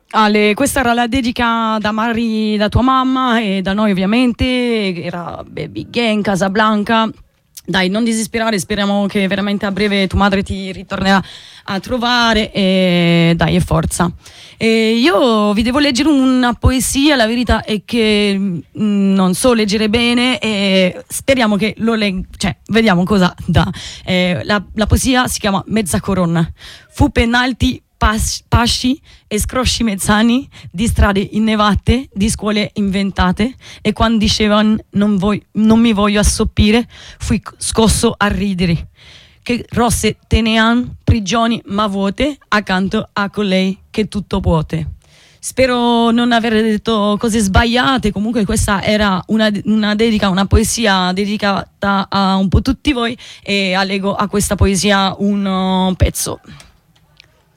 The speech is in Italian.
Questa era la dedica da Mari, da tua mamma e da noi ovviamente, era Baby Gang, Casablanca. Dai, non disisperare, speriamo che veramente a breve tua madre ti ritornerà a trovare e dai, e forza. E io vi devo leggere una poesia, la verità è che non so leggere bene e speriamo che vediamo cosa dà. La poesia si chiama Mezza Corona. Fu penalti pasci e scrosci mezzani di strade innevate, di scuole inventate, e quando dicevano non mi voglio assoppire, fui scosso a ridere. Che rosse tenean prigioni ma vuote accanto a colei che tutto puote. Spero non aver detto cose sbagliate. Comunque questa era una dedica, una poesia dedicata a un po' tutti voi, e allego a questa poesia un pezzo.